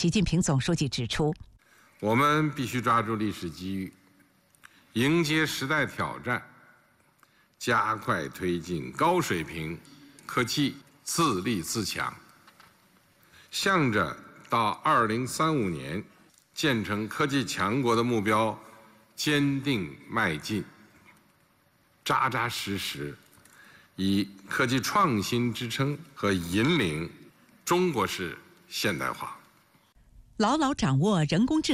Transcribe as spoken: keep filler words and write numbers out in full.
习近平总书记指出， 我们必须抓住历史机遇，迎接时代挑战，加快推进高水平科技自立自强，向着到二零三五年建成科技强国的目标坚定迈进，扎扎实实以科技创新支撑和引领中国式现代化， 牢牢掌握人工智能